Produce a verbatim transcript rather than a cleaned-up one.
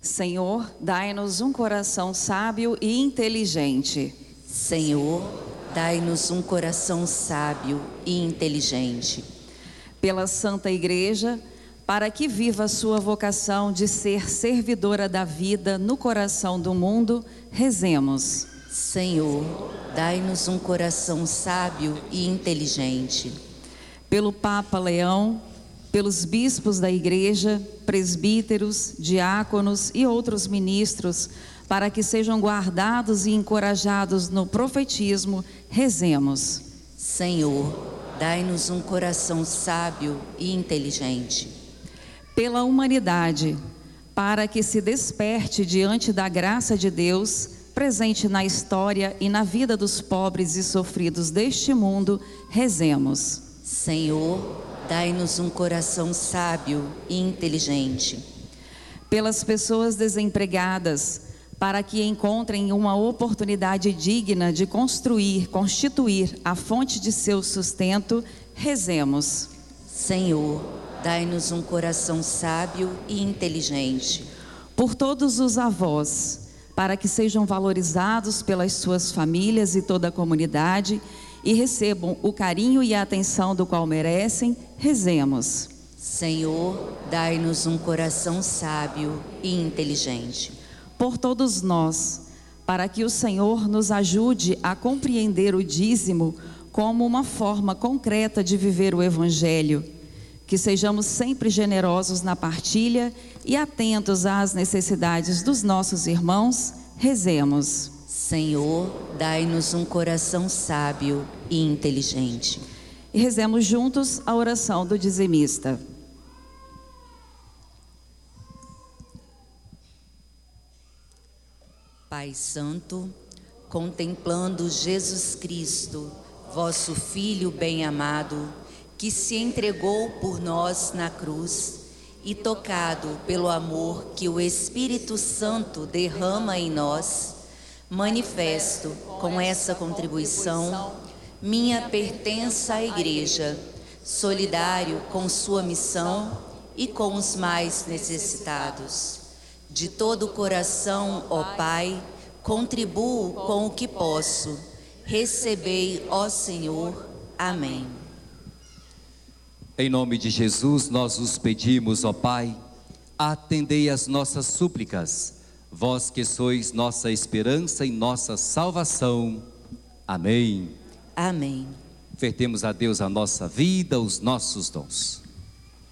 Senhor, dai-nos um coração sábio e inteligente. Senhor, dai-nos um coração sábio e inteligente. Pela Santa Igreja, para que viva a sua vocação de ser servidora da vida no coração do mundo, rezemos. Senhor, dai-nos um coração sábio e inteligente. Pelo Papa Leão, pelos bispos da Igreja, presbíteros, diáconos e outros ministros, para que sejam guardados e encorajados no profetismo, rezemos. Senhor, dai-nos um coração sábio e inteligente. Pela humanidade, para que se desperte diante da graça de Deus, presente na história e na vida dos pobres e sofridos deste mundo, rezemos. Senhor, dai-nos um coração sábio e inteligente. Pelas pessoas desempregadas, para que encontrem uma oportunidade digna de construir, constituir a fonte de seu sustento, rezemos. Senhor, dai-nos um coração sábio e inteligente. Por todos os avós, para que sejam valorizados pelas suas famílias e toda a comunidade e recebam o carinho e a atenção do qual merecem, rezemos. Senhor, dai-nos um coração sábio e inteligente. Por todos nós, para que o Senhor nos ajude a compreender o dízimo como uma forma concreta de viver o Evangelho, que sejamos sempre generosos na partilha e atentos às necessidades dos nossos irmãos, rezemos. Senhor, dai-nos um coração sábio e inteligente. E rezemos juntos a oração do dizimista. Pai Santo, contemplando Jesus Cristo, vosso Filho bem-amado, que se entregou por nós na cruz, e tocado pelo amor que o Espírito Santo derrama em nós, manifesto com essa contribuição minha pertença à Igreja, solidário com sua missão e com os mais necessitados. De todo o coração, ó Pai, contribuo com o que posso. Recebei, ó Senhor. Amém. Em nome de Jesus, nós os pedimos, ó Pai, atendei as nossas súplicas, vós que sois nossa esperança e nossa salvação. Amém. Amém. Ofertemos a Deus a nossa vida, os nossos dons.